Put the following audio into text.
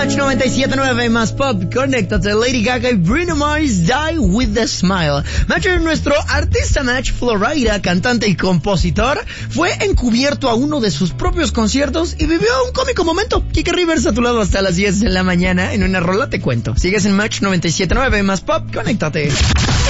Match 97.9 más pop. Conéctate, Lady Gaga y Bruno Mars, Die With A Smile. Match, nuestro artista Match Florida, cantante y compositor, fue encubierto a uno de sus propios conciertos y vivió un cómico momento. Kike Rivers a tu lado hasta las 10 de la mañana. En una rola te cuento. Sigues en Match 97.9 más pop. Conéctate.